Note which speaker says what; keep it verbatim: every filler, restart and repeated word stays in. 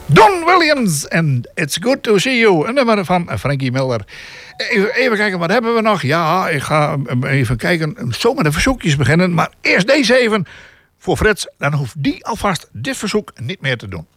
Speaker 1: Don Williams en It's Good to See You. Een nummer van Frankie Miller. Even, even kijken, wat hebben we nog? Ja, ik ga even kijken. Zo met de verzoekjes beginnen. Maar eerst deze even voor Frits. Dan hoeft die alvast dit verzoek niet meer te doen.